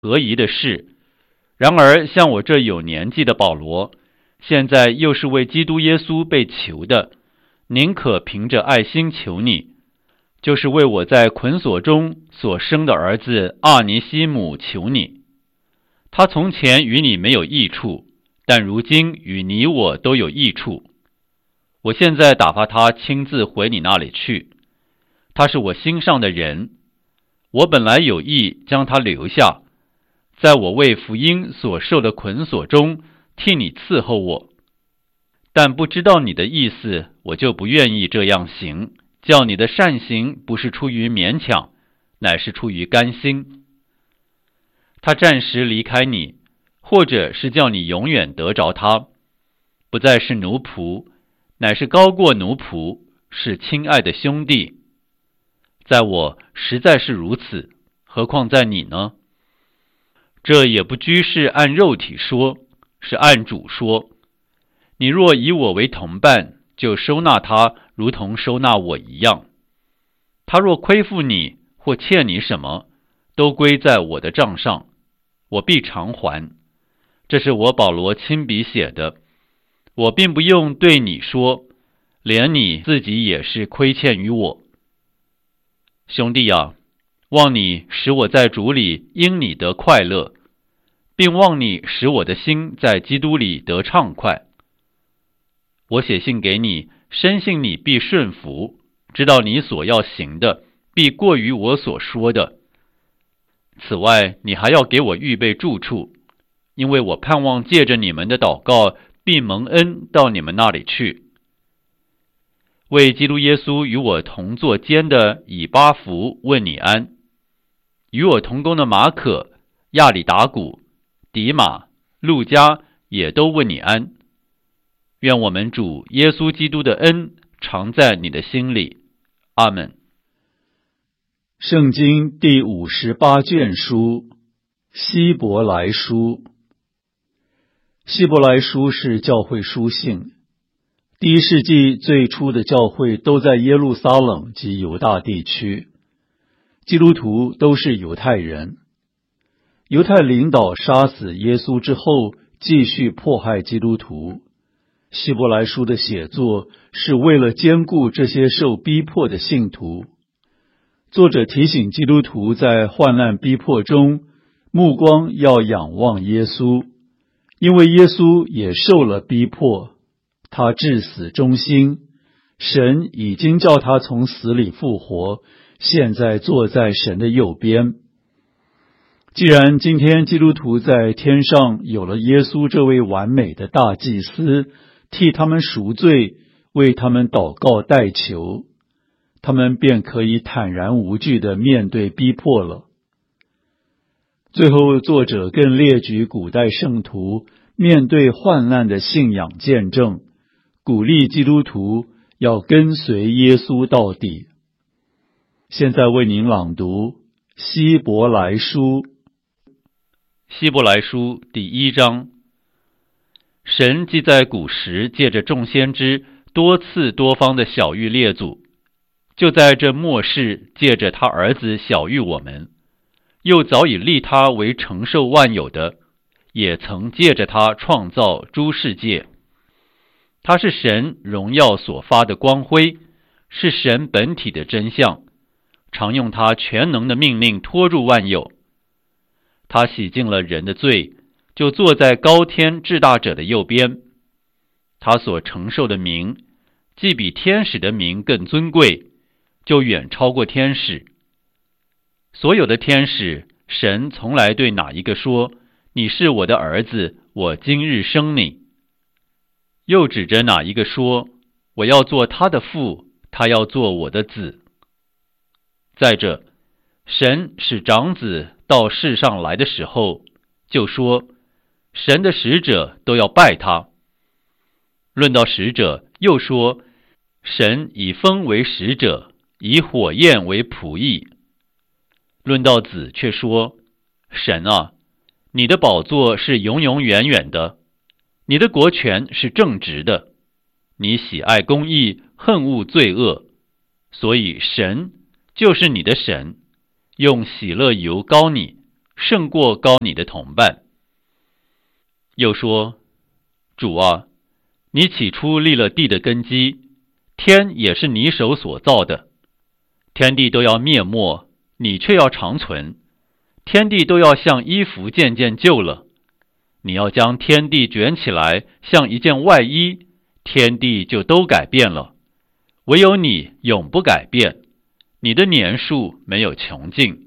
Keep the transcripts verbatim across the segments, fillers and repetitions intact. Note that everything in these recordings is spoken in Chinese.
合宜的事。然而像我这有年纪的保罗，现在又是为基督耶稣被囚的，宁可凭着爱心求你，就是为我在捆锁中所生的儿子阿尼西姆求你。他从前与你没有益处，但如今与你我都有益处。我现在打发他亲自回你那里去，他是我心上的人，我本来有意将他留下，在我为福音所受的捆锁中替你伺候我，但不知道你的意思，我就不愿意这样行，叫你的善行不是出于勉强，乃是出于甘心。他暂时离开你，或者是叫你永远得着他，不再是奴仆，乃是高过奴仆，是亲爱的兄弟。在我实在是如此，何况在你呢？这也不拘是按肉体说，是按主说。你若以我为同伴，就收纳他如同收纳我一样。他若亏负你或欠你什么，都归在我的账上，我必偿还。这是我保罗亲笔写的，我并不用对你说，连你自己也是亏欠于我。兄弟啊，望你使我在主里因你得快乐，并望你使我的心在基督里得畅快。我写信给你，深信你必顺服，知道你所要行的必过于我所说的。此外，你还要给我预备住处，因为我盼望借着你们的祷告，必蒙恩到你们那里去。为基督耶稣与我同作监的以巴弗问你安，与我同工的马可、亚里达古、迪马、路加也都问你安。愿我们主耶稣基督的恩常在你的心里。阿们。 圣经第五十八卷书，希伯来书。希伯来书是教会书信。第一世纪最初的教会都在耶路撒冷及犹大地区，基督徒都是犹太人。犹太领导杀死耶稣之后，继续迫害基督徒。希伯来书的写作是为了兼顾这些受逼迫的信徒。作者提醒基督徒在患难逼迫中，目光要仰望耶稣，因为耶稣也受了逼迫，他至死忠心，神已经叫他从死里复活，现在坐在神的右边。既然今天基督徒在天上有了耶稣这位完美的大祭司，替他们赎罪，为他们祷告代求，他们便可以坦然无惧地面对逼迫了。最后，作者更列举古代圣徒面对患难的信仰见证，鼓励基督徒要跟随耶稣到底。现在为您朗读希伯来书。 希伯来书第一章。神既在古时借着众先知多次多方的晓谕列祖，就在这末世借着他儿子晓谕我们，又早已立他为承受万有的，也曾借着他创造诸世界。他是神荣耀所发的光辉，是神本体的真相，常用他全能的命令托住万有。他洗净了人的罪，就坐在高天至大者的右边。他所承受的名，既比天使的名更尊贵，就远超过天使。所有的天使，神从来对哪一个说，你是我的儿子，我今日生你。又指着哪一个说，我要做他的父，他要做我的子。再者，神使长子到世上来的时候，就说神的使者都要拜他。论到使者，又说神以风为使者，以火焰为仆役。论到子，却说神啊，你的宝座是永永远远的，你的国权是正直的，你喜爱公义，恨恶罪恶，所以神就是你的神，用喜乐油膏你， 胜过高你的同伴。又说，主啊，你起初立了地的根基，天也是你手所造的，天地都要灭没，你却要长存，天地都要像衣服渐渐旧了，你要将天地卷起来，像一件外衣，天地就都改变了，唯有你永不改变，你的年数没有穷尽。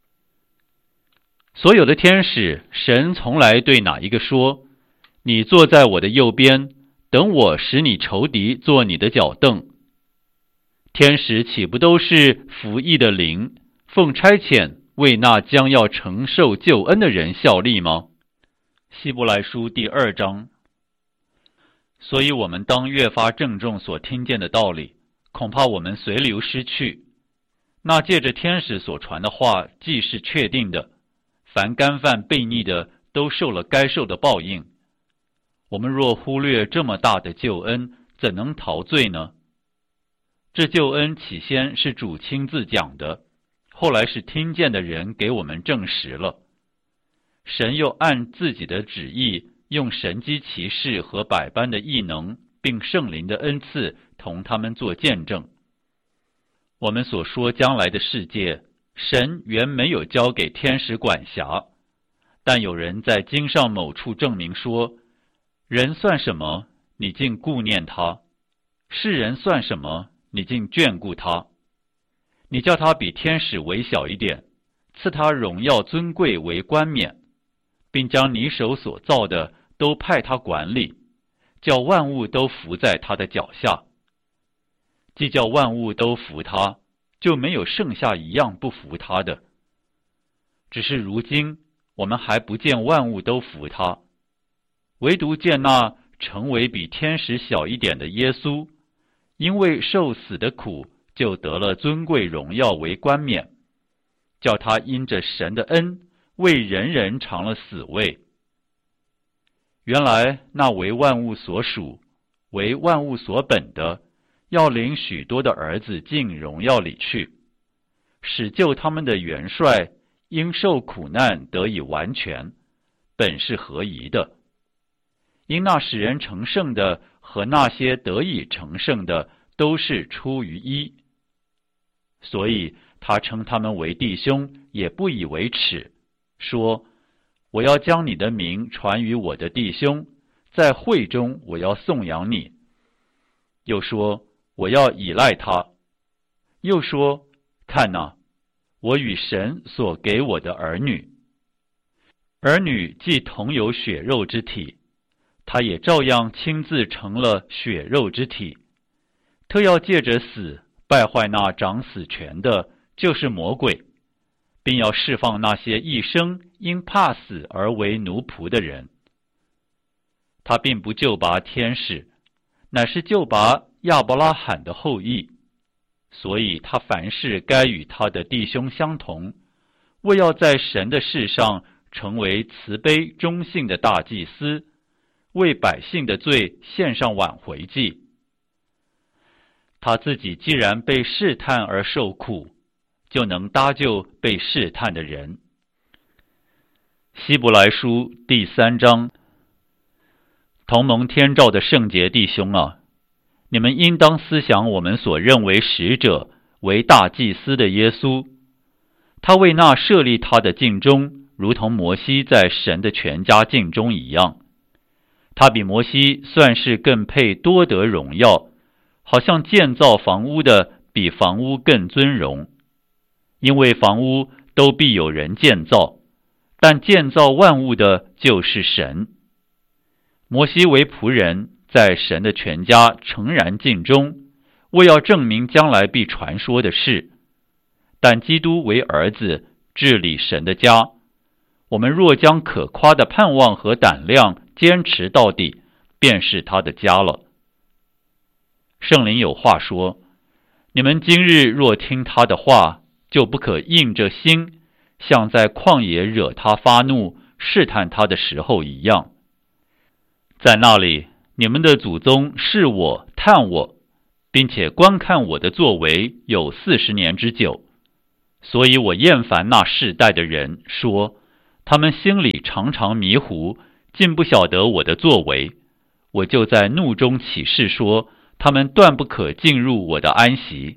所有的天使，神从来对哪一个说，你坐在我的右边，等我使你仇敌做你的脚凳？天使岂不都是服役的灵，奉差遣为那将要承受救恩的人效力吗？希伯来书第二章。所以我们当越发郑重所听见的道理，恐怕我们随流失去。那借着天使所传的话，既是确定的，凡干犯悖逆的，都受了该受的报应。我们若忽略这么大的救恩，怎能逃罪呢？这救恩起先是主亲自讲的，后来是听见的人给我们证实了。神又按自己的旨意，用神机骑士和百般的异能，并圣灵的恩赐，同他们做见证。我们所说将来的世界，神原没有交给天使管辖，但有人在经上某处证明说，人算什么，你竟顾念他；世人算什么，你竟眷顾他。你叫他比天使微小一点，赐他荣耀尊贵为冠冕，并将你手所造的都派他管理，叫万物都服在他的脚下。既叫万物都服他，就没有剩下一样不服他的。只是如今我们还不见万物都服他，唯独见那成为比天使小一点的耶稣，因为受死的苦，就得了尊贵荣耀为冠冕，叫他因着神的恩，为人人尝了死味。原来那为万物所属，为万物所本的，要领许多的儿子进荣耀里去，使救他们的元帅因受苦难得以完全，本是合宜的。因那使人成圣的和那些得以成圣的，都是出于一，所以他称他们为弟兄，也不以为耻，说，我要将你的名传于我的弟兄，在会中我要颂扬你。又说，我要倚赖他。又说，看哪，我与神所给我的儿女。儿女既同有血肉之体，他也照样亲自成了血肉之体，特要借着死败坏那掌死权的，就是魔鬼，并要释放那些一生因怕死而为奴仆的人。他并不救拔天使，乃是救拔亚伯拉罕的后裔，所以他凡事该与他的弟兄相同，为要在神的事上成为慈悲忠信的大祭司，为百姓的罪献上挽回祭。他自己既然被试探而受苦，就能搭救被试探的人。希伯来书第三章。同蒙天照的圣洁弟兄啊，你们应当思想我们所认为使者为大祭司的耶稣，他为那设立他的境中，如同摩西在神的全家境中一样。他比摩西算是更配多得荣耀，好像建造房屋的比房屋更尊荣。因为房屋都必有人建造，但建造万物的就是神。摩西为仆人，在神的全家诚然尽忠，为要证明将来必传说的事。但基督为儿子，治理神的家。我们若将可夸的盼望和胆量坚持到底，便是他的家了。圣灵有话说，你们今日若听他的话，就不可硬着心，像在旷野惹他发怒，试探他的时候一样。在那里，你们的祖宗试我探我，并且观看我的作为有四十年之久。所以我厌烦那世代的人，说， 他们心里常常迷糊，竟不晓得我的作为。我就在怒中起誓说，他们断不可进入我的安息。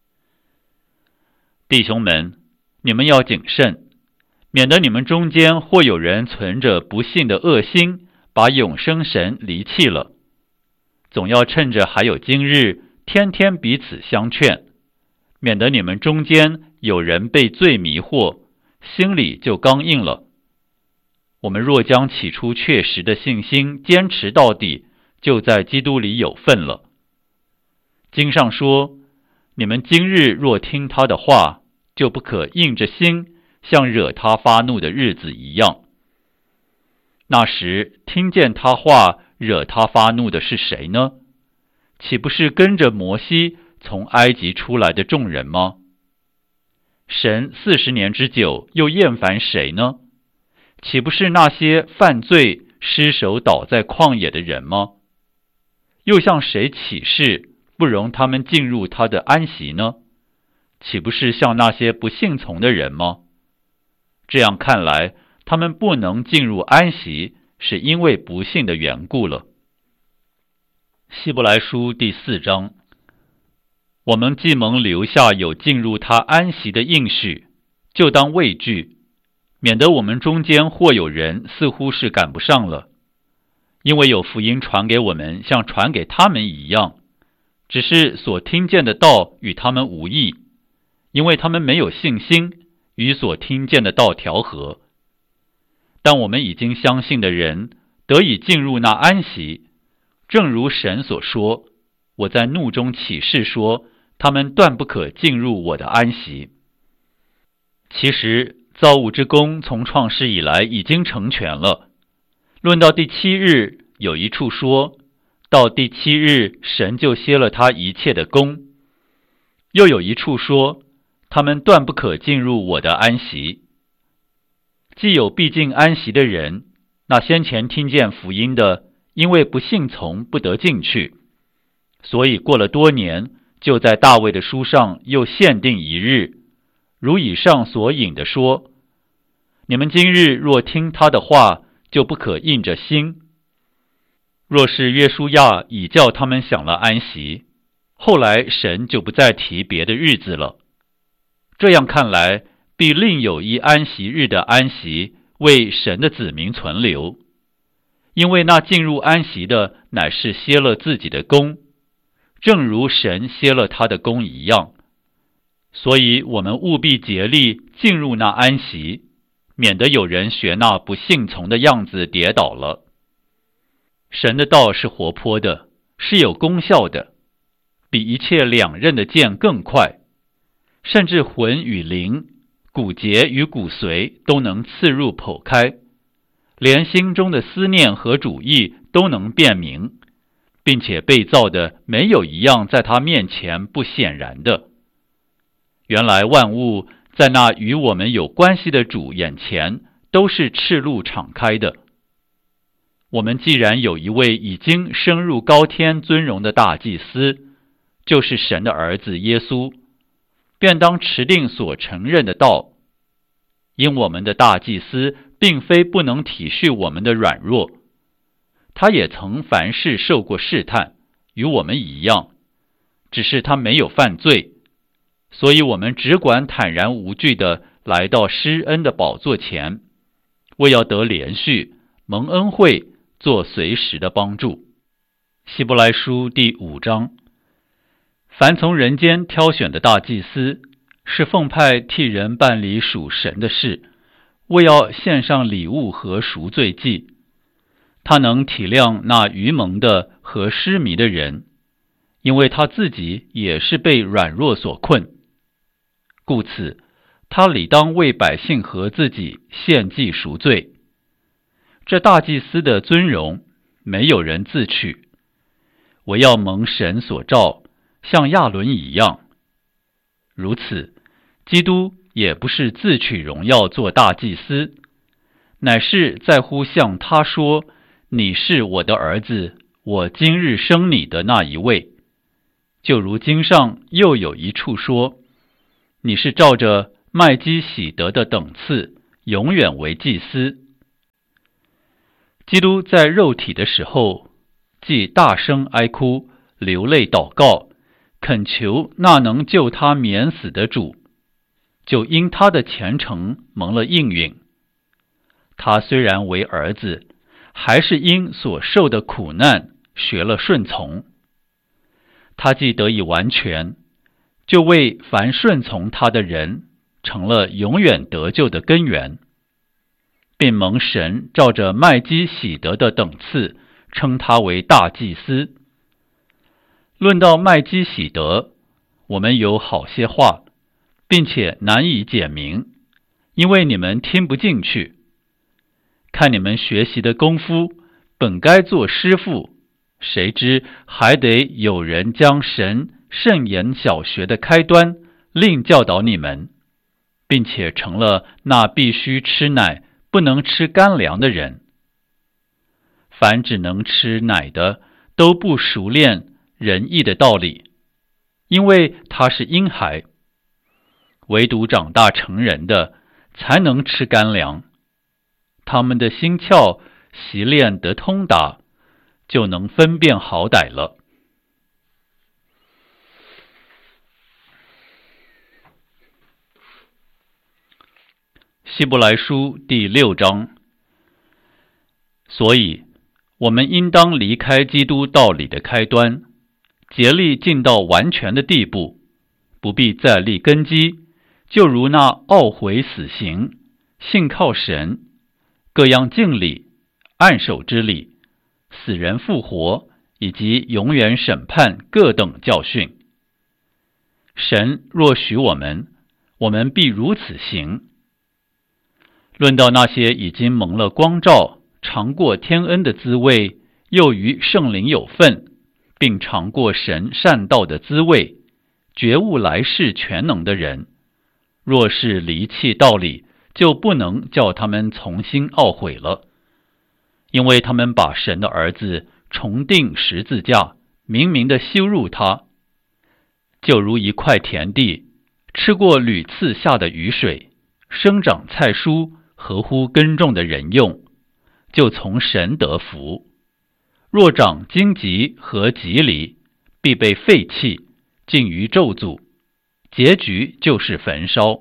弟兄们，你们要谨慎，免得你们中间或有人存着不信的恶心，把永生神离弃了。总要趁着还有今日，天天彼此相劝，免得你们中间有人被罪迷惑，心里就刚硬了。我们若将起初确实的信心坚持到底，就在基督里有份了。经上说，你们今日若听他的话，就不可硬着心，像惹他发怒的日子一样。那时听见他话惹他发怒的是谁呢？岂不是跟着摩西从埃及出来的众人吗？神四十年之久又厌烦谁呢？岂不是那些犯罪失手倒在旷野的人吗？又向谁起誓不容他们进入他的安息呢？岂不是像那些不信从的人吗？这样看来，他们不能进入安息，是因为不信的缘故了。希伯来书第四章，我们既蒙留下有进入他安息的应许，就当畏惧，免得我们中间或有人似乎是赶不上了。因为有福音传给我们，像传给他们一样，只是所听见的道与他们无异，因为他们没有信心与所听见的道调和。但我们已经相信的人得以进入那安息，正如神所说，我在怒中起誓说，他们断不可进入我的安息。其实造物之功从创世以来已经成全了。论到第七日，有一处说，到第七日神就歇了他一切的功。又有一处说，他们断不可进入我的安息。既有必进安息的人，那先前听见福音的，因为不信从不得进去，所以过了多年，就在大卫的书上又限定一日，如以上所引的说，你们今日若听他的话，就不可硬着心。若是约书亚已叫他们享了安息，后来神就不再提别的日子了。这样看来，必另有一安息日的安息为神的子民存留，因为那进入安息的乃是歇了自己的功，正如神歇了他的功一样。所以我们务必竭力进入那安息，免得有人学那不信从的样子跌倒了。神的道是活泼的，是有功效的，比一切两刃的剑更快，甚至魂与灵、骨节与骨髓都能刺入剖开，连心中的思念和主意都能辨明，并且被造的没有一样在他面前不显然的。原来万物在那与我们有关系的主眼前都是赤露敞开的。我们既然有一位已经升入高天尊荣的大祭司，就是神的儿子耶稣，便当持定所承认的道。因我们的大祭司并非不能体恤我们的软弱，他也曾凡事受过试探，与我们一样，只是他没有犯罪，所以我们只管坦然无惧地来到施恩的宝座前，为要得连续蒙恩惠，做随时的帮助。希伯来书第五章，凡从人间挑选的大祭司，是奉派替人办理属神的事，为要献上礼物和赎罪祭。他能体谅那愚蒙的和失迷的人，因为他自己也是被软弱所困。故此，他理当为百姓和自己献祭赎罪。这大祭司的尊荣，没有人自取，唯要蒙神所召，像亚伦一样。如此，基督也不是自取荣耀做大祭司，乃是在乎向他说，你是我的儿子，我今日生你的那一位。就如经上又有一处说，你是照着麦基洗德的等次， 永远为祭司。基督在肉体的时候，既大声哀哭，流泪祷告，恳求那能救他免死的主，就因他的虔诚蒙了应允。他虽然为儿子，还是因所受的苦难学了顺从。他既得以完全，就为凡顺从他的人成了永远得救的根源，并蒙神照着麦基洗德的等次称他为大祭司。论到麦基洗德，我们有好些话，并且难以解明，因为你们听不进去。看你们学习的功夫，本该做师傅，谁知还得有人将神圣言小学的开端另教导你们，并且成了那必须吃奶不能吃干粮的人。凡只能吃奶的，都不熟练仁义的道理，因为他是婴孩。唯独长大成人的，才能吃干粮。他们的心窍习练得通达，就能分辨好歹了。希伯来书第六章。所以我们应当离开基督道理的开端，竭力进到完全的地步，不必再立根基，就如那懊悔死刑、信靠神、各样敬礼、按手之礼、死人复活以及永远审判各等教训。神若许我们，我们必如此行。论到那些已经蒙了光照，尝过天恩的滋味，又与圣灵有份，并尝过神善道的滋味，觉悟来世全能的人，若是离弃道理，就不能叫他们重新懊悔了，因为他们把神的儿子重钉十字架，明明的羞辱他，就如一块田地，吃过屡次下的雨水，生长菜蔬，合乎耕种的人用，就从神得福。若长荆棘和棘藜，必被废弃，尽于咒诅，结局就是焚烧。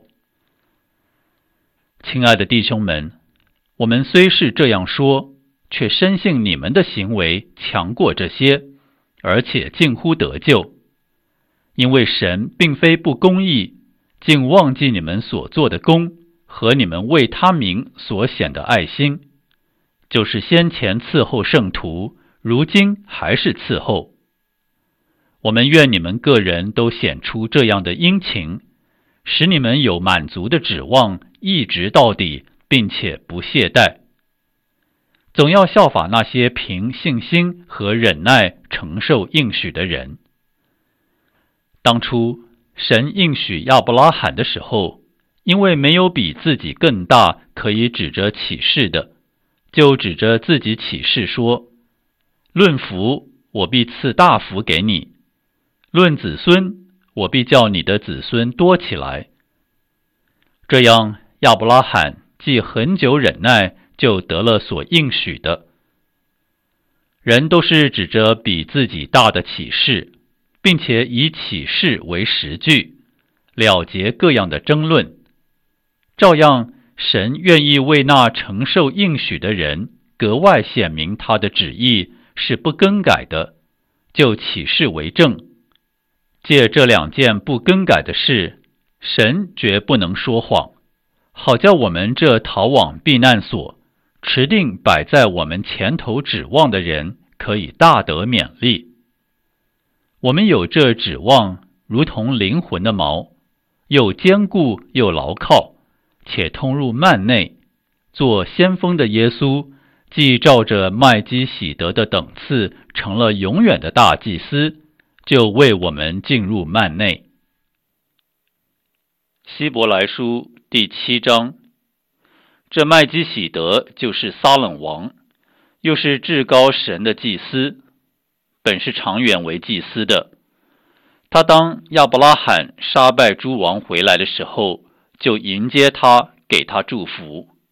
亲爱的弟兄们，我们虽是这样说，却深信你们的行为强过这些，而且近乎得救。因为神并非不公义，竟忘记你们所做的功和你们为他名所显的爱心，就是先前伺候圣徒，如今还是伺候。我们愿你们个人都显出这样的殷勤，使你们有满足的指望，一直到底，并且不懈怠。总要效法那些凭信心和忍耐承受应许的人。当初神应许亚伯拉罕的时候，因为没有比自己更大可以指着启示的，就指着自己启示说：论福，我必赐大福给你；论子孙，我必叫你的子孙多起来。这样，亚伯拉罕既很久忍耐，就得了所应许的。人都是指着比自己大的启示，并且以启示为实据，了结各样的争论。照样，神愿意为那承受应许的人格外显明他的旨意是不更改的，就启示为证。借这两件不更改的事，神绝不能说谎，好叫我们这逃往避难所，持定摆在我们前头指望的人可以大得勉励。我们有这指望，如同灵魂的锚，又坚固又牢靠，且通入幔内。做先锋的耶稣，既照着麦基洗德的等次成了永远的大祭司，就为我们进入幔内。希伯来书第七章。这麦基洗德就是撒冷王，又是至高神的祭司，本是长远为祭司的。他当亚伯拉罕杀败诸王回来的时候，就迎接他，给他祝福。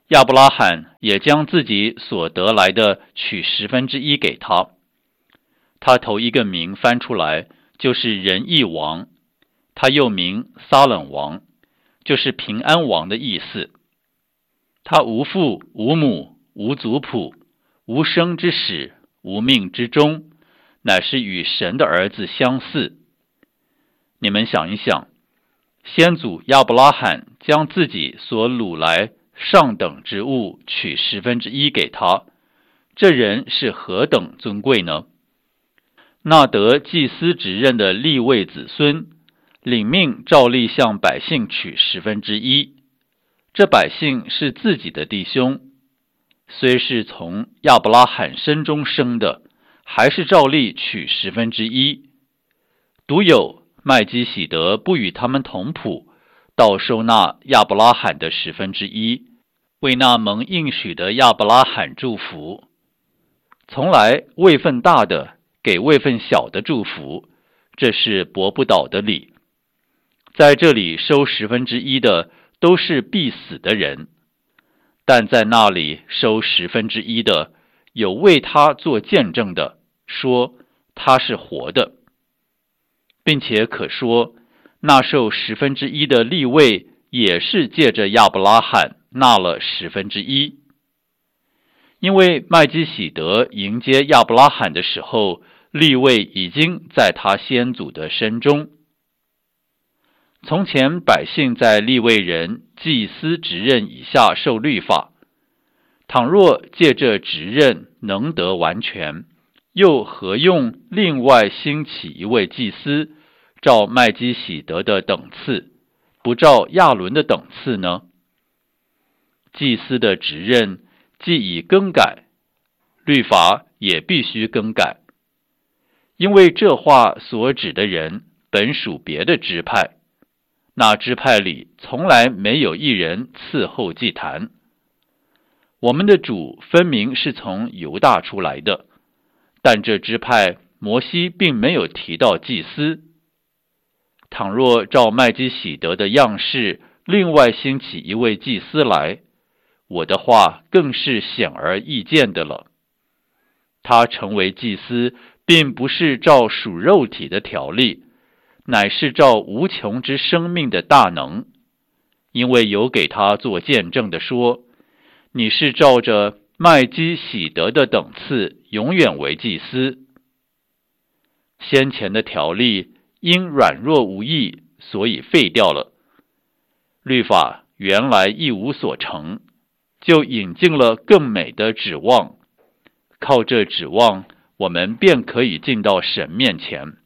亚伯拉罕也将自己所得来的取十分之一给他。他头一个名翻出来就是仁义王，他又名撒冷王，就是平安王的意思。他无父无母无族谱，无生之始无命之终，乃是与神的儿子相似。你们想一想，先祖亚伯拉罕将自己所掳来上等之物取十分之一给他，这人是何等尊贵呢？那得祭司职任的利未子孙，领命照例向百姓取十分之一。这百姓是自己的弟兄，虽是从亚伯拉罕身中生的，还是照例取十分之一。独有麦基洗德不与他们同谱，倒收纳亚伯拉罕的十分之一，为那蒙应许的亚伯拉罕祝福。从来位分大的给位分小的祝福，这是驳不倒的理。在这里收十分之一的都是必死的人，但在那里收十分之一的有为他做见证的，说他是活的，并且可说那受十分之一的利未也是借着亚伯拉罕纳了十分之一。因为麦基洗德迎接亚伯拉罕的时候，利未已经在他先祖的身中。从前百姓在利未人祭司职任以下受律法，倘若借这职任能得完全，又何用另外兴起一位祭司，照麦基洗德的等次，不照亚伦的等次呢？祭司的职任既已更改，律法也必须更改，因为这话所指的人本属别的支派，那支派里从来没有一人伺候祭坛。我们的主分明是从犹大出来的，但这支派摩西并没有提到祭司。倘若照麦基洗德的样式另外兴起一位祭司来，我的话更是显而易见的了。他成为祭司并不是照属肉体的条例，乃是照无穷之生命的大能，因为有给他做见证的说，你是照着麦基洗德的等次永远为祭司。先前的条例因软弱无益，所以废掉了。律法原来一无所成，就引进了更美的指望，靠这指望，我们便可以进到神面前。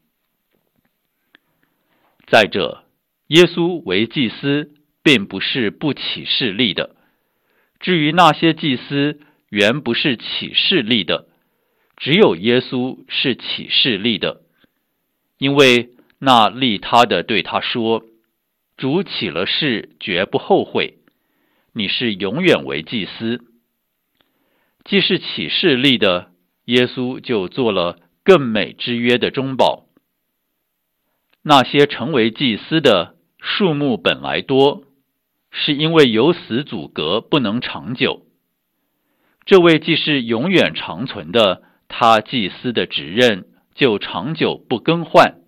再者，耶稣为祭司并不是不起势力的，至于那些祭司原不是起势力的，只有耶稣是起势力的，因为那立他的对他说，主起了誓绝不后悔，你是永远为祭司。既是起势力的，耶稣就做了更美之约的中保。那些成为祭司的数目本来多，是因为有死阻隔，不能长久。这位既是永远长存的，他祭司的职任就长久不更换。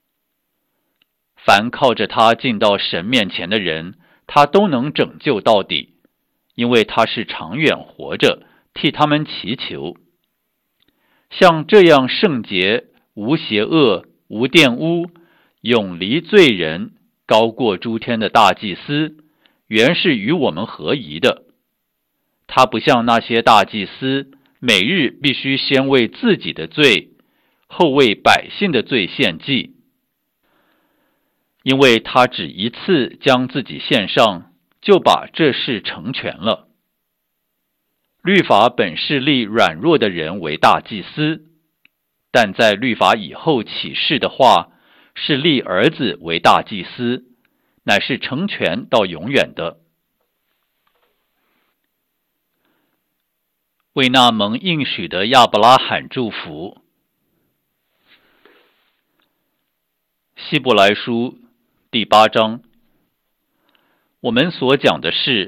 凡靠着他进到神面前的人，他都能拯救到底，因为他是长远活着，替他们祈求。像这样圣洁、无邪恶、无玷污、永离罪人、高过诸天的大祭司，原是与我们合宜的。他不像那些大祭司，每日必须先为自己的罪，后为百姓的罪献祭，因为他只一次将自己献上，就把这事成全了。律法本是立软弱的人为大祭司，但在律法以后启示的话，是立儿子为大祭司，乃是成全到永远的。为那蒙应许的亚伯拉罕祝福。希伯来书第八章，我们所讲的事，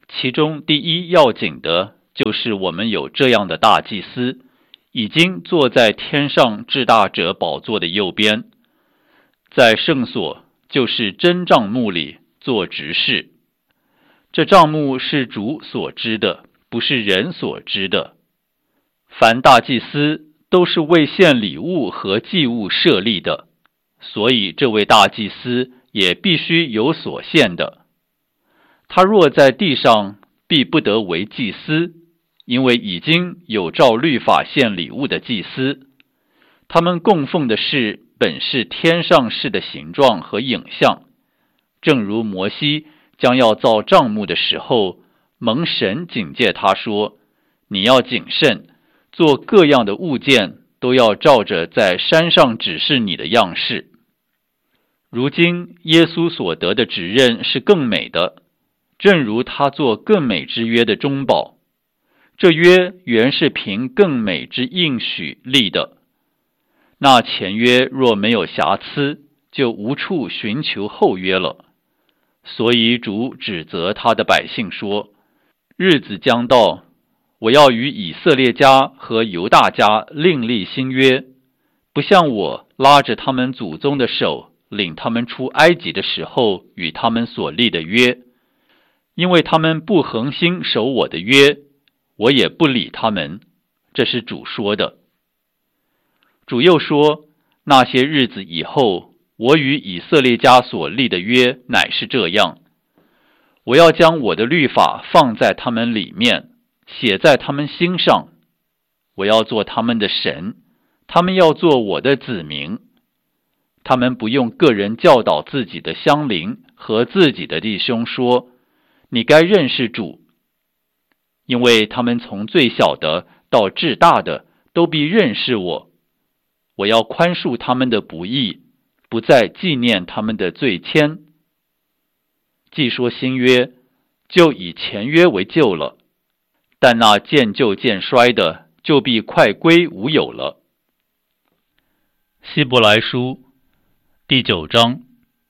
其中第一要紧的就是我们有这样的大祭司，已经坐在天上至大者宝座的右边，在圣所，就是真帐幕里做执事。这帐幕是主所知的，不是人所知的。凡大祭司都是为献礼物和祭物设立的，所以这位大祭司也必须有所献的。他若在地上，必不得为祭司，因为已经有照律法献礼物的祭司，他们供奉的事本是天上事的形状和影像，正如摩西将要造帐幕的时候，蒙神警戒他说，你要谨慎，做各样的物件都要照着在山上指示你的样式。如今耶稣所得的指认是更美的，正如他做更美之约的中保。这约原是凭更美之应许立的。那前约若没有瑕疵，就无处寻求后约了。所以主指责他的百姓说，日子将到，我要与以色列家和犹大家另立新约，不像我拉着他们祖宗的手领他们出埃及的时候与他们所立的约，因为他们不恒心守我的约，我也不理他们。这是主说的。主又说，那些日子以后，我与以色列家所立的约乃是这样，我要将我的律法放在他们里面，写在他们心上，我要做他们的神，他们要做我的子民。他们不用个人教导自己的乡邻和自己的弟兄说，你该认识主，因为他们从最小的到至大的都必认识我。我要宽恕他们的不义，不再纪念他们的罪愆。既说新约，就以前约为旧了，但那渐旧渐衰的，就必快归无有了。 希伯来书第九章。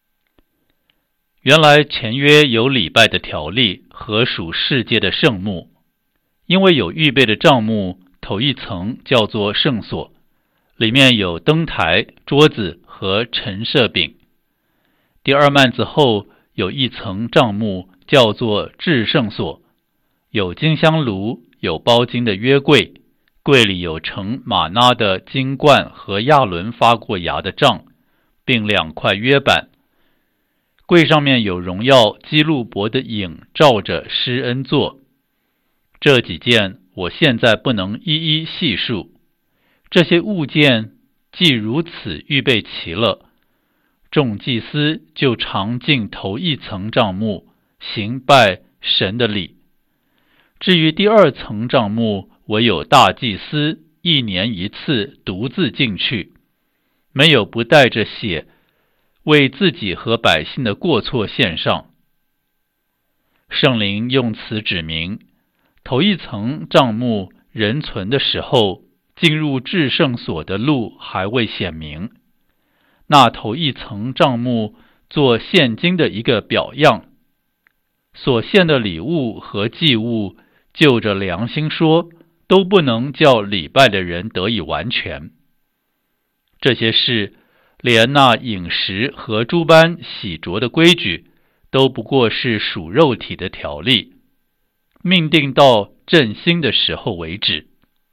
原来前约有礼拜的条例和属世界的圣幕，因为有预备的帐幕，头一层叫做圣所，里面有灯台、桌子和陈设饼。第二幔子后有一层帐幕，叫做至圣所，有金香炉，有包金的约柜，柜里有盛玛纳的金罐和亚伦发过芽的杖，并两块约板。柜上面有荣耀基路伯的影照着施恩座。这几件我现在不能一一细数。这些物件既如此预备齐了，众祭司就常进头一层帐幕，行拜神的礼。至于第二层帐幕，唯有大祭司一年一次独自进去，没有不带着血为自己和百姓的过错献上。圣灵用此指明，头一层帐幕人存的时候，进入至圣所的路还未显明。那头一层帐幕做现今的一个表样，所献的礼物和祭物，就着良心说，都不能叫礼拜的人得以完全。这些事，连那饮食和诸般洗濯的规矩，都不过是属肉体的条例，命定到振兴的时候为止。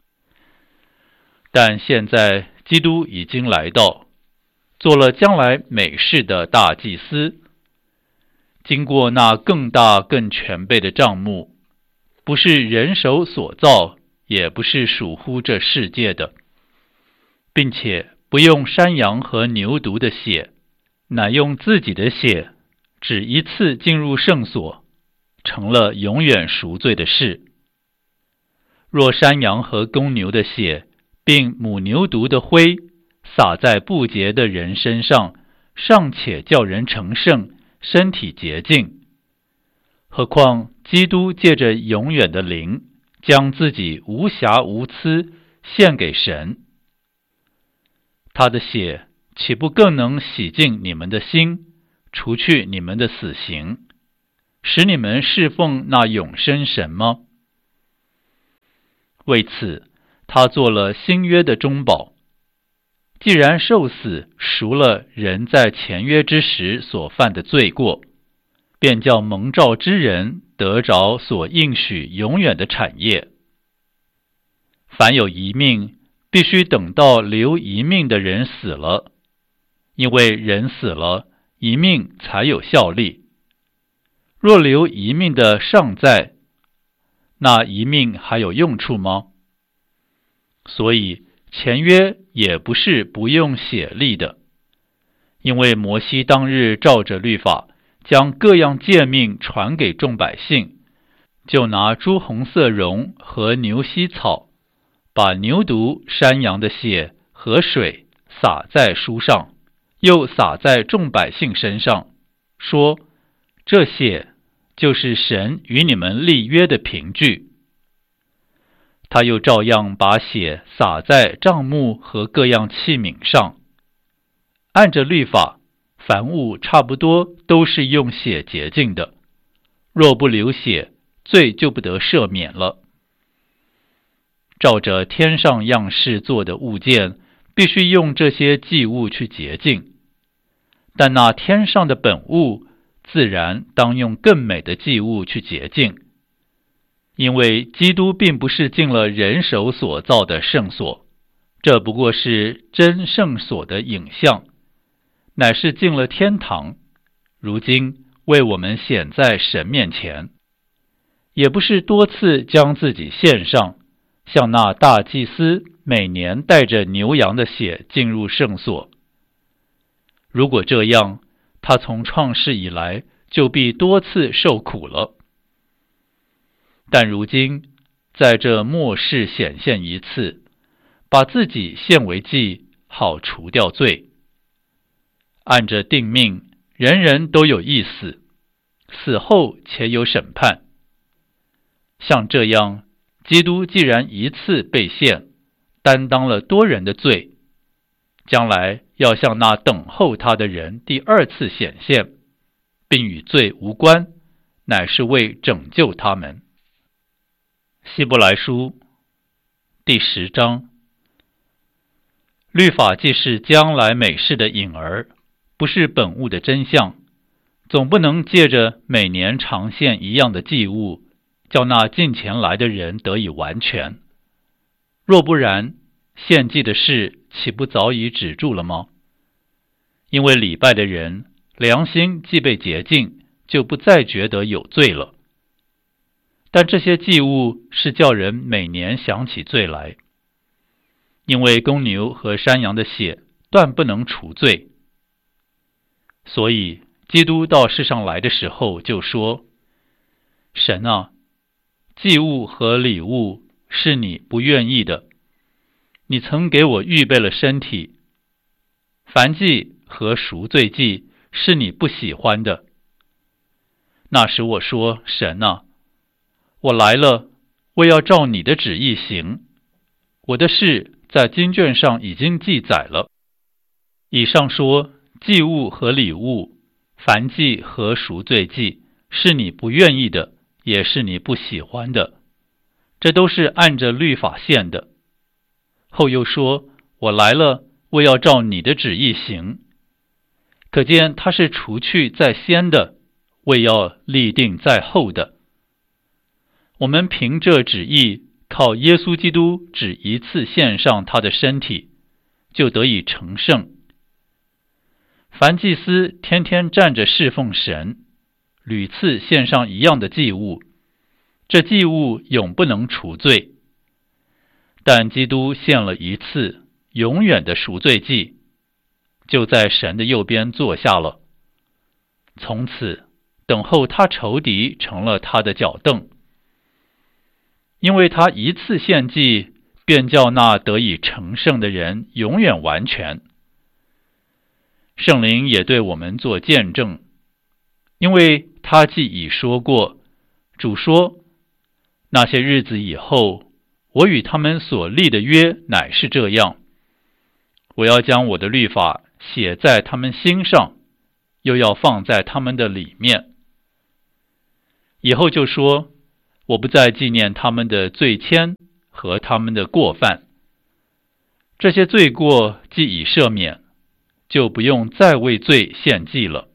但现在基督已经来到，做了将来美事的大祭司，经过那更大更全备的帐幕，不是人手所造，也不是属乎这世界的，并且不用山羊和牛犊的血，乃用自己的血，只一次进入圣所，成了永远赎罪的事。若山羊和公牛的血，并母牛犊的灰，洒在不洁的人身上，尚且叫人成圣，身体洁净，何况基督借着永远的灵，将自己无瑕无疵献给神，他的血岂不更能洗净你们的心，除去你们的死刑， 使你们侍奉那永生神吗？为此，他做了新约的中保。既然受死赎了人在前约之时所犯的罪过，便叫蒙召之人得着所应许永远的产业。凡有一命，必须等到留一命的人死了，因为人死了，一命才有效力。若留一命的尚在，那一命还有用处吗？所以前约也不是不用血立的，因为摩西当日照着律法，将各样诫命传给众百姓，就拿朱红色绒和牛膝草，把牛犊、山羊的血和水洒在书上，又洒在众百姓身上，说：这血就是神与你们立约的凭据。他又照样把血洒在帐幕和各样器皿上。按着律法，凡物差不多都是用血洁净的，若不流血，罪就不得赦免了。照着天上样式做的物件，必须用这些祭物去洁净，但那天上的本物，自然当用更美的祭物去洁净。因为基督并不是进了人手所造的圣所，这不过是真圣所的影像，乃是进了天堂，如今为我们显在神面前。也不是多次将自己献上，像那大祭司每年带着牛羊的血进入圣所。如果这样，他从创世以来就必多次受苦了。但如今在这末世显现一次，把自己献为祭，好除掉罪。按着定命，人人都有一死，死后且有审判。像这样，基督既然一次被献，担当了多人的罪，将来要向那等候他的人第二次显现，并与罪无关，乃是为拯救他们。希伯来书第十章。律法既是将来美事的影儿，不是本物的真相，总不能借着每年常献一样的祭物，叫那近前来的人得以完全。若不然，献祭的事岂不早已止住了吗？因为礼拜的人良心既被洁净，就不再觉得有罪了。但这些祭物是叫人每年想起罪来，因为公牛和山羊的血断不能除罪。所以基督到世上来的时候就说：神啊，祭物和礼物是你不愿意的，你曾给我预备了身体。燔祭和赎罪祭是你不喜欢的。那时我说：神啊，我来了，为要照你的旨意行。我的事在经卷上已经记载了。以上说，祭物和礼物，燔祭和赎罪祭，是你不愿意的，也是你不喜欢的，这都是按着律法献的。后又说：我来了，为要照你的旨意行。可见他是除去在先的，为要立定在后的。我们凭这旨意，靠耶稣基督只一次献上他的身体，就得以成圣。凡祭司天天站着侍奉神，屡次献上一样的祭物，这祭物永不能除罪。但基督献了一次永远的赎罪祭，就在神的右边坐下了，从此等候他仇敌成了他的脚凳。因为他一次献祭，便叫那得以成圣的人永远完全。圣灵也对我们做见证，因为他既已说过，主说：那些日子以后，我与他们所立的约乃是这样，我要将我的律法写在他们心上，又要放在他们的里面。 以后就说，我不再纪念他们的罪愆和他们的过犯。这些罪过既已赦免，就不用再为罪献祭了。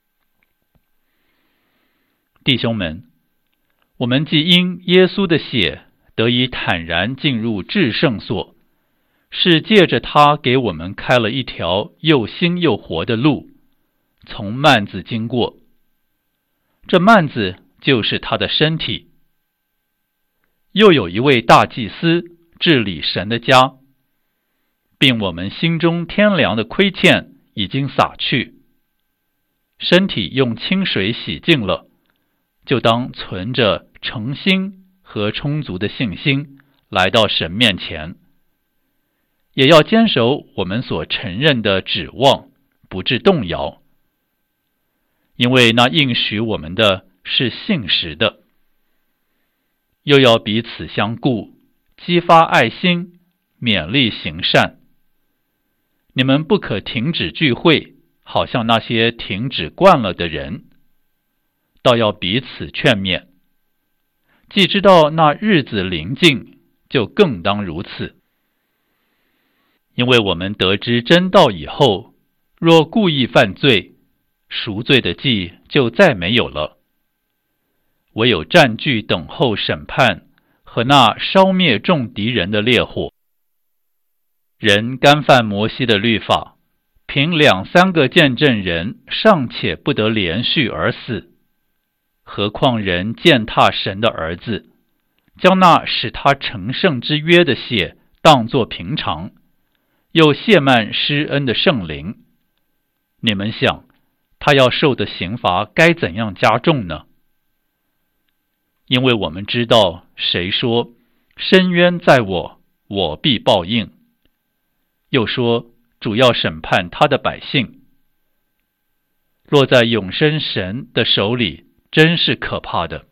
弟兄们，我们既因耶稣的血得以坦然进入至圣所，是借着他给我们开了一条又新又活的路，从幔子经过。这幔子就是他的身体。又有一位大祭司治理神的家，并我们心中天良的亏欠已经洒去，身体用清水洗净了，就当存着诚心和充足的信心来到神面前，也要坚守我们所承认的指望，不致动摇，因为那应许我们的是信实的。又要彼此相顾，激发爱心，勉励行善。你们不可停止聚会，好像那些停止惯了的人，倒要彼此劝勉。既知道那日子临近，就更当如此。因为我们得知真道以后，若故意犯罪，赎罪的祭就再没有了，唯有占据等候审判和那烧灭众敌人的烈火。人干犯摩西的律法，凭两三个见证人尚且不得连续而死，何况人践踏神的儿子，将那使他成圣之约的血当作平常，又亵慢施恩的圣灵，你们想，他要受的刑罚该怎样加重呢？因为我们知道，谁说深渊在我，我必报应，又说主要审判他的百姓。落在永生神的手里，真是可怕的。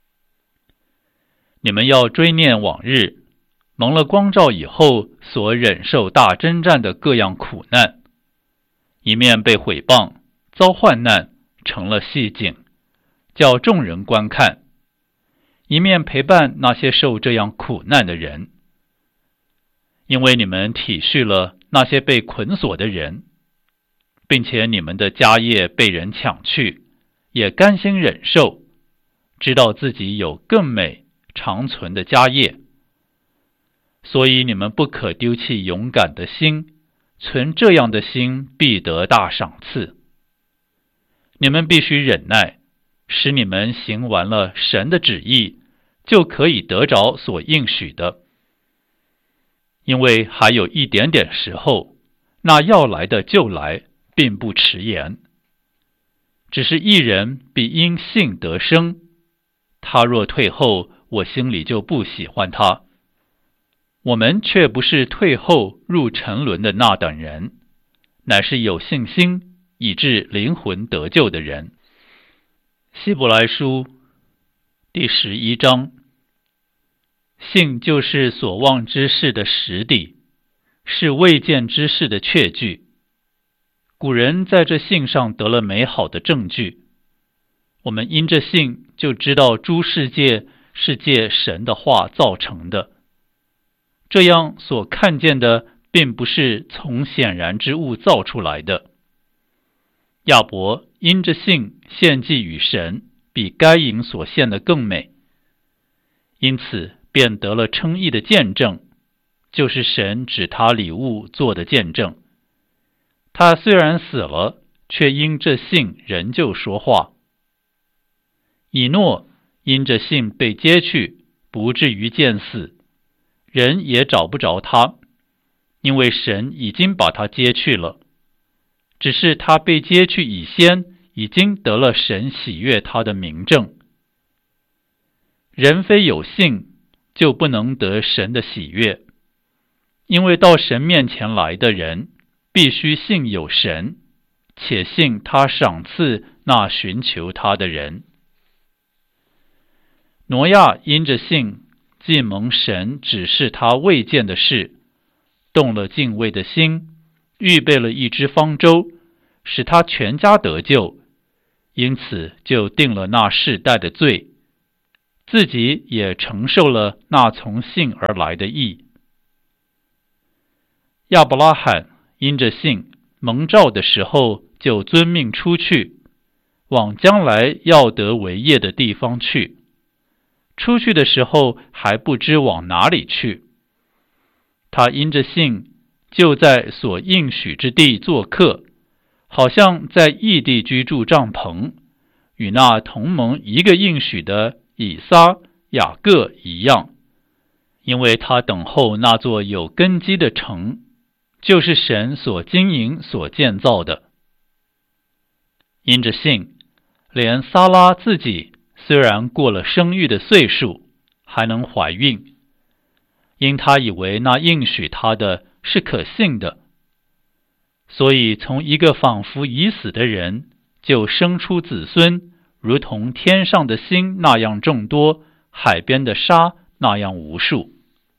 你们要追念往日蒙了光照以后所忍受大征战的各样苦难，一面被毁谤，遭患难，成了戏景，叫众人观看，一面陪伴那些受这样苦难的人。因为你们体恤了那些被捆锁的人，并且你们的家业被人抢去，也甘心忍受，知道自己有更美长存的家业。所以你们不可丢弃勇敢的心，存这样的心必得大赏赐。你们必须忍耐，使你们行完了神的旨意，就可以得着所应许的。因为还有一点点时候，那要来的就来，并不迟延。只是一人必因信得生，他若退后，我心里就不喜欢他。我们却不是退后入沉沦的那等人，乃是有信心以致灵魂得救的人。希伯来书第十一章。信就是所望之事的实底，是未见之事的确据。古人在这信上得了美好的证据，我们因这信就知道诸世界是借神的话造成的，这样所看见的并不是从显然之物造出来的。亚伯因着信献祭与神，比该隐所献的更美，因此便得了称义的见证，就是神指他礼物做的见证。他虽然死了，却因这信仍旧说话。以诺因着信被接去，不至于见死，人也找不着他，因为神已经把他接去了。只是他被接去以先，已经得了神喜悦他的明证。人非有信，就不能得神的喜悦，因为到神面前来的人，必须信有神，且信他赏赐那寻求他的人。挪亚因着信，既蒙神指示他未见的事，动了敬畏的心，预备了一只方舟，使他全家得救，因此就定了那世代的罪， 自己也承受了那从信而来的义。亚伯拉罕因着信蒙召的时候，就遵命出去，往将来要得为业的地方去。出去的时候还不知往哪里去。他因着信，就在所应许之地做客，好像在异地居住帐篷，与那同盟一个应许的以撒、雅各一样，因为他等候那座有根基的城，就是神所经营所建造的。因着信，连撒拉自己虽然过了生育的岁数，还能怀孕，因他以为那应许他的是可信的，所以从一个仿佛已死的人就生出子孙，如同天上的星那样众多，海边的沙那样无数。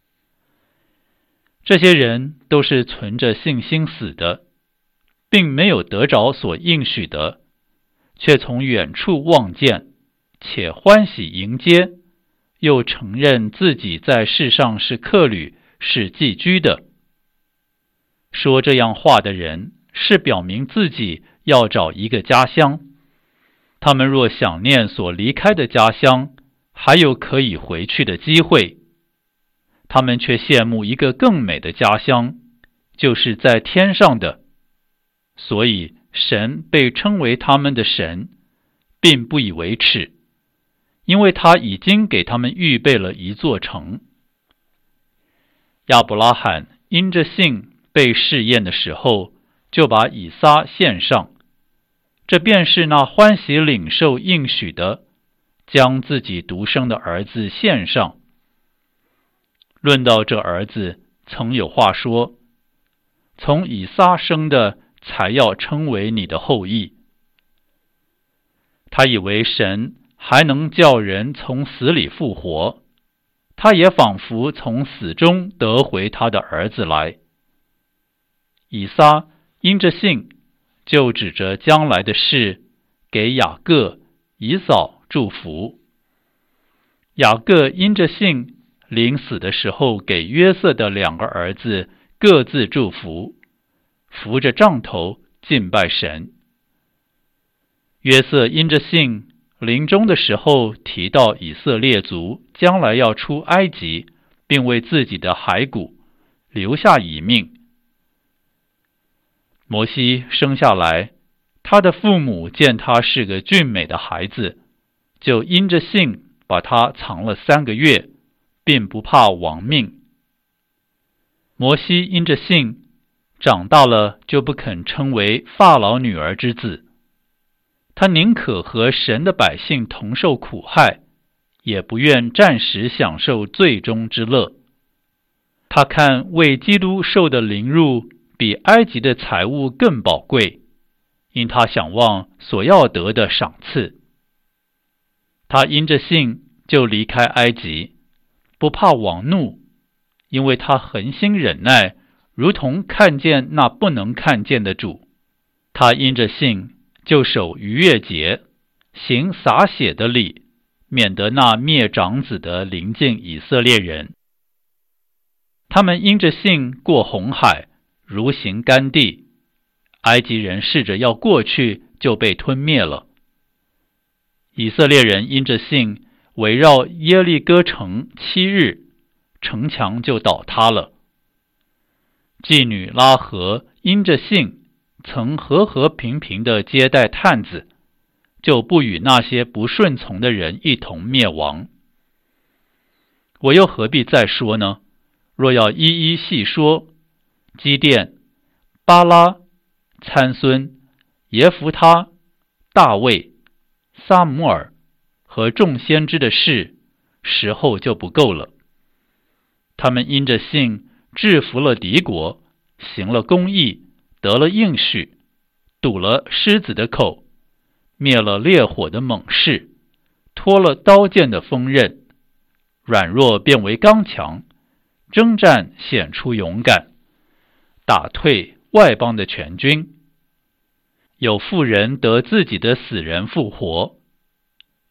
这些人都是存着信心死的，并没有得着所应许的，却从远处望见，且欢喜迎接，又承认自己在世上是客旅，是寄居的。说这样话的人，是表明自己要找一个家乡。他们若想念所离开的家乡，还有可以回去的机会，他们却羡慕一个更美的家乡，就是在天上的。所以神被称为他们的神，并不以为耻，因为他已经给他们预备了一座城。亚伯拉罕因着信被试验的时候，就把以撒献上，这便是那欢喜领受应许的，将自己独生的儿子献上。论到这儿子，曾有话说，从以撒生的才要称为你的后裔。他以为神还能叫人从死里复活，他也仿佛从死中得回他的儿子来。以撒因着信，就指着将来的事，给雅各、以扫祝福。雅各因着信，临死的时候给约瑟的两个儿子各自祝福，扶着杖头敬拜神。约瑟因着信，临终的时候提到以色列族将来要出埃及，并为自己的骸骨留下遗命。摩西生下来，他的父母见他是个俊美的孩子，就因着信把他藏了三个月，并不怕亡命。摩西因着信，长大了就不肯称为法老女儿之子，他宁可和神的百姓同受苦害，也不愿暂时享受罪中之乐。他看为基督受的凌辱比埃及的财物更宝贵，因他想望所要得的赏赐。他因着信就离开埃及，不怕王怒，因为他恒心忍耐，如同看见那不能看见的主。他因着信就守逾越节，行洒血的礼，免得那灭长子的临近以色列人。他们因着信过红海，如行干地，埃及人试着要过去，就被吞灭了。以色列人因着信围绕耶利哥城七日，城墙就倒塌了。妓女拉合因着信曾和和平平地接待探子，就不与那些不顺从的人一同灭亡。我又何必再说呢？若要一一细说，基甸、巴拉、参孙、耶弗他、大卫、撒母耳和众先知的事，时候就不够了。他们因着信制服了敌国，行了公义，得了应许，堵了狮子的口，灭了烈火的猛士，脱了刀剑的锋刃，软弱变为刚强，征战显出勇敢，打退外邦的全军。有妇人得自己的死人复活，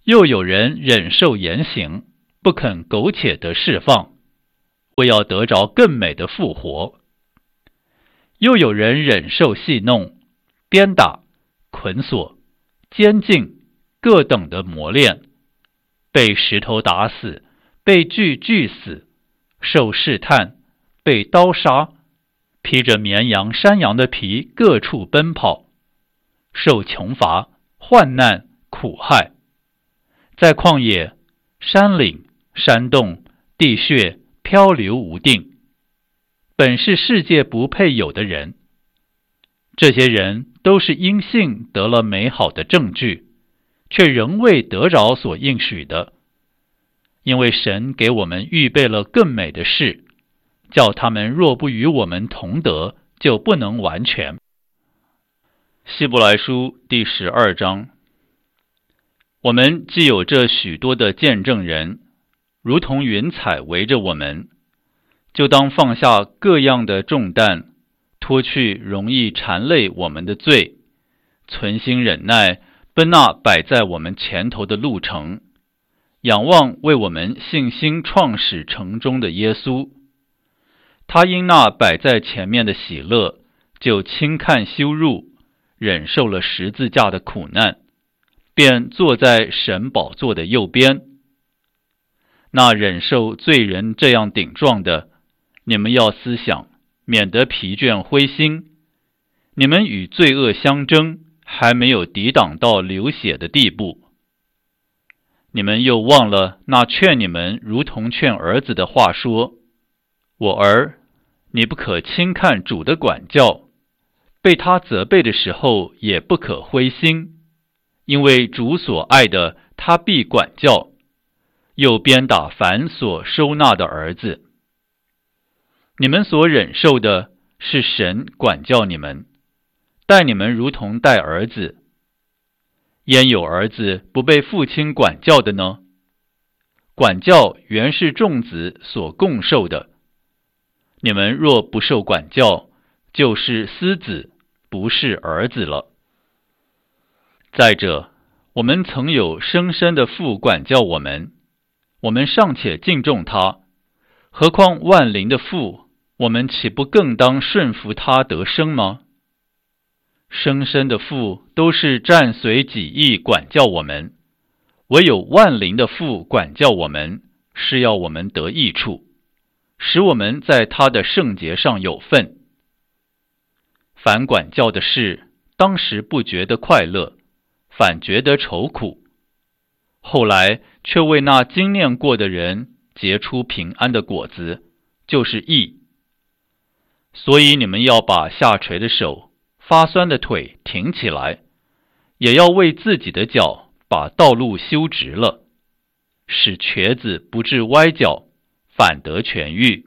又有人忍受严刑，不肯苟且得释放，为要得着更美的复活。又有人忍受戏弄、鞭打、捆锁、监禁各等的磨练，被石头打死，被锯锯死，受试探，被刀杀，披着绵羊、山羊的皮各处奔跑，受穷乏、患难、苦害，在旷野、山岭、山洞、地穴漂流无定，本是世界不配有的人。这些人都是因信得了美好的证据，却仍未得着所应许的，因为神给我们预备了更美的事，叫他们若不与我们同得，就不能完全。希伯来书第十二章。我们既有这许多的见证人，如同云彩围着我们，就当放下各样的重担，脱去容易缠累我们的罪，存心忍耐，奔那摆在我们前头的路程，仰望为我们信心创始成终的耶稣。他因那摆在前面的喜乐，就轻看羞辱，忍受了十字架的苦难，便坐在神宝座的右边。那忍受罪人这样顶撞的，你们要思想，免得疲倦灰心。你们与罪恶相争，还没有抵挡到流血的地步。你们又忘了那劝你们如同劝儿子的话说：我儿，你不可轻看主的管教，被他责备的时候也不可灰心，因为主所爱的，他必管教，又鞭打凡所收纳的儿子。你们所忍受的，是神管教你们，待你们如同待儿子。焉有儿子不被父亲管教的呢？管教原是众子所共受的。你们若不受管教，就是私子，不是儿子了。再者，我们曾有生身的父管教我们，我们尚且敬重他，何况万灵的父，我们岂不更当顺服他得生吗？生身的父都是战随己意管教我们，唯有万灵的父管教我们，是要我们得益处，使我们在他的圣洁上有份。凡管教的事，当时不觉得快乐，反觉得愁苦，后来却为那经念过的人结出平安的果子，就是义。所以你们要把下垂的手、发酸的腿挺起来，也要为自己的脚把道路修直了，使瘸子不致歪脚，反得痊愈。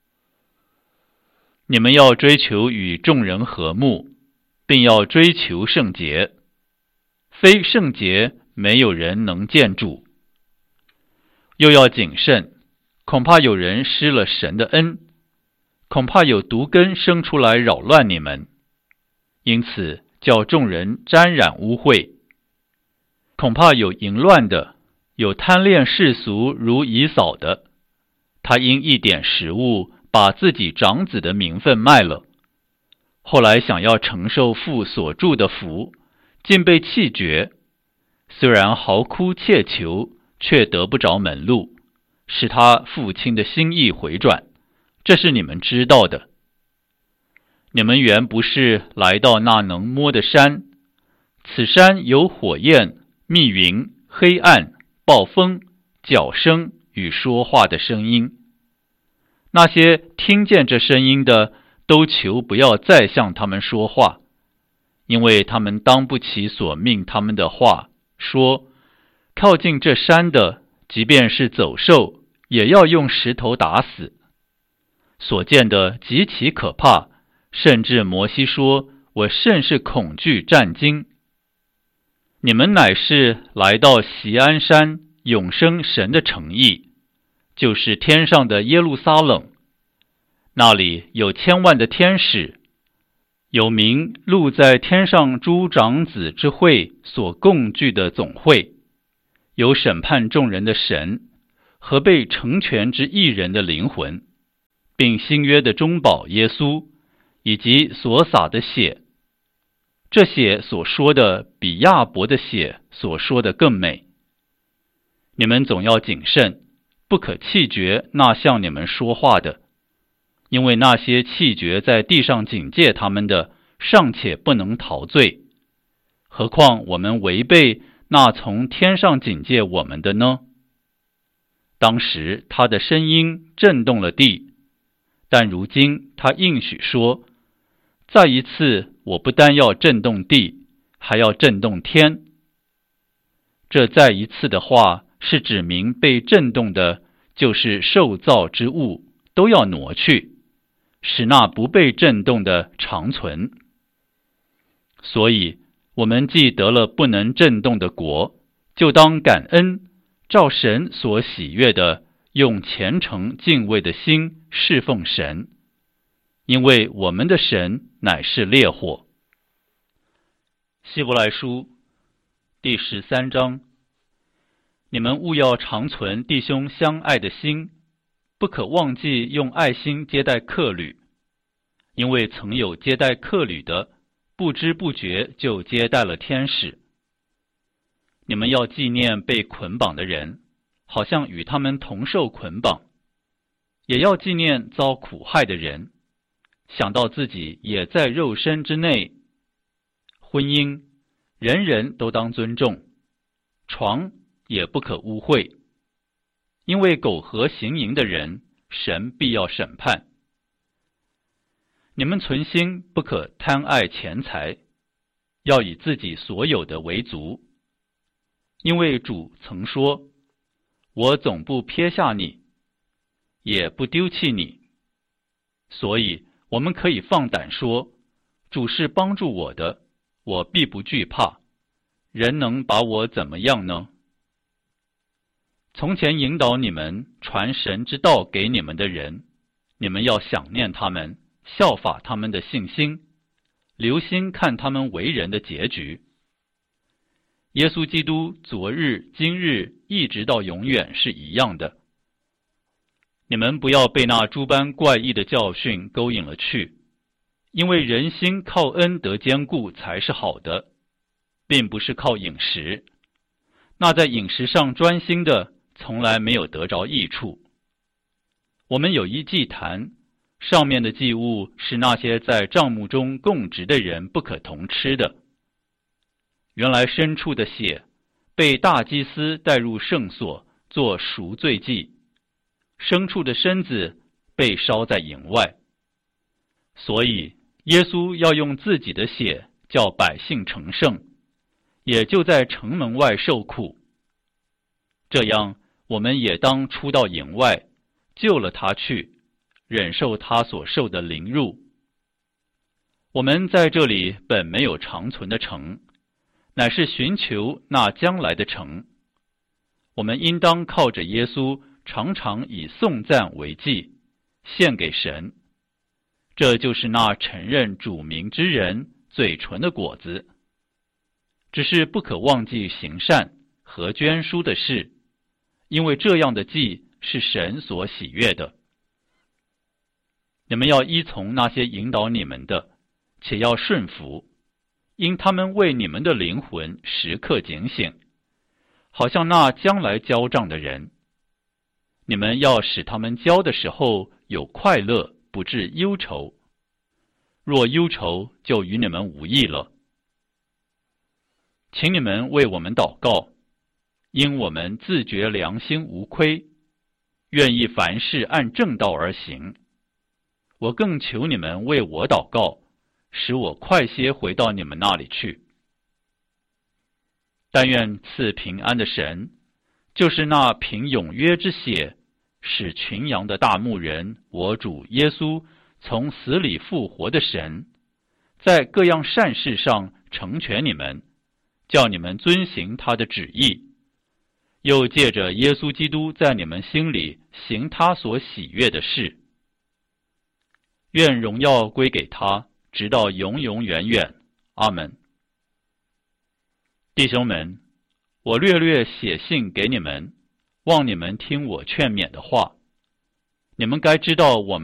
你们要追求与众人和睦，并要追求圣洁，非圣洁，没有人能见主。又要谨慎，恐怕有人失了神的恩，恐怕有毒根生出来扰乱你们，因此叫众人沾染污秽。恐怕有淫乱的，有贪恋世俗如以扫的，他因一点食物，把自己长子的名分卖了，后来想要承受父所祝的福，竟被弃绝。虽然嚎哭切求，却得不着门路，使他父亲的心意回转，这是你们知道的。你们原不是来到那能摸的山，此山有火焰、密云、黑暗、暴风、角声与说话的声音。那些听见这声音的，都求不要再向他们说话，因为他们当不起所命他们的话，说靠近这山的，即便是走兽，也要用石头打死。所见的极其可怕，甚至摩西说，我甚是恐惧战惊。你们乃是来到锡安山永生神的城邑，就是天上的耶路撒冷，那里有千万的天使，有名录在天上诸长子之会所共聚的总会， 有审判众人的神和被成全之义人的灵魂，并新约的中保耶稣以及所洒的血。这血所说的比亚伯的血所说的更美。你们总要谨慎，不可弃绝那向你们说话的，因为那些弃绝在地上警戒他们的，尚且不能逃罪，何况我们违背那从天上警戒我们的呢？当时他的声音震动了地，但如今他应许说，再一次我不单要震动地，还要震动天。这再一次的话是指明被震动的，就是受造之物都要挪去，使那不被震动的长存。所以我们既得了不能震动的国，就当感恩，照神所喜悦的，用虔诚敬畏的心侍奉神，因为我们的神乃是烈火。希伯来书第十三章，你们务要常存弟兄相爱的心，不可忘记用爱心接待客旅，因为曾有接待客旅的，不知不觉就接待了天使。你们要纪念被捆绑的人，好像与他们同受捆绑，也要纪念遭苦害的人，想到自己也在肉身之内。婚姻人人都当尊重，床也不可污秽，因为苟合行淫的人，神必要审判。你们存心不可贪爱钱财，要以自己所有的为足，因为主曾说，我总不撇下你，也不丢弃你。所以我们可以放胆说，主是帮助我的，我必不惧怕，人能把我怎么样呢？从前引导你们传神之道给你们的人，你们要想念他们，效法他们的信心，留心看他们为人的结局。耶稣基督昨日今日一直到永远是一样的。你们不要被那诸般怪异的教训勾引了去，因为人心靠恩得坚固才是好的，并不是靠饮食。那在饮食上专心的，从来没有得着益处。我们有一祭坛，上面的祭物是那些在帐幕中供职的人不可同吃的。原来牲畜的血被大祭司带入圣所做赎罪祭，牲畜的身子被烧在营外。所以耶稣要用自己的血叫百姓成圣，也就在城门外受苦。这样我们也当出到营外，救了他去，忍受他所受的凌辱。我们在这里本没有长存的城，乃是寻求那将来的城。我们应当靠着耶稣，常常以颂赞为祭，献给神。这就是那承认主名之人嘴唇的果子。只是不可忘记行善和捐书的事，因为这样的祭是神所喜悦的。你们要依从那些引导你们的，且要顺服，因他们为你们的灵魂时刻警醒，好像那将来交账的人。你们要使他们交的时候有快乐，不致忧愁。若忧愁，就与你们无益了。请你们为我们祷告，因我们自觉良心无亏，愿意凡事按正道而行。我更求你们为我祷告，使我快些回到你们那里去。但愿赐平安的神，就是那凭永约之血使群羊的大牧人，我主耶稣从死里复活的神，在各样善事上成全你们，叫你们遵行他的旨意，又借着耶稣基督在你们心里行他所喜悦的事。愿荣耀归给他，直到永永远远。阿们。弟兄们， 我略略写信给你们，望你们听我劝勉的话。你们该知道我们